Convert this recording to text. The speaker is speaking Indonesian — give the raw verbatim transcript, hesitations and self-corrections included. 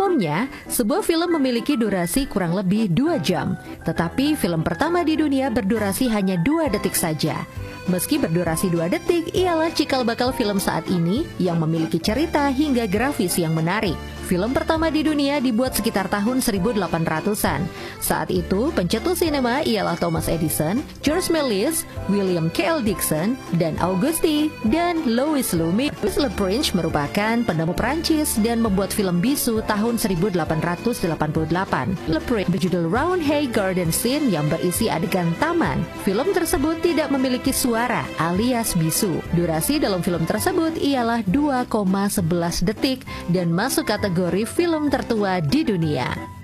Umumnya, sebuah film memiliki durasi kurang lebih dua jam, tetapi film pertama di dunia berdurasi hanya dua detik saja. Meski berdurasi dua detik, ialah cikal bakal film saat ini yang memiliki cerita hingga grafis yang menarik. Film pertama di dunia dibuat sekitar tahun seribu delapan ratusan. Saat itu, pencetus sinema ialah Thomas Edison, George Méliès, William K L Dixon, dan Auguste dan Louis Lumière. Le Prince merupakan penemu Prancis dan membuat film bisu tahun seribu delapan ratus delapan puluh delapan. Le Prince berjudul Roundhay Garden Scene yang berisi adegan taman. Film tersebut tidak memiliki suara alias bisu. Durasi dalam film tersebut ialah dua koma sebelas detik dan masuk kategori film tertua di dunia.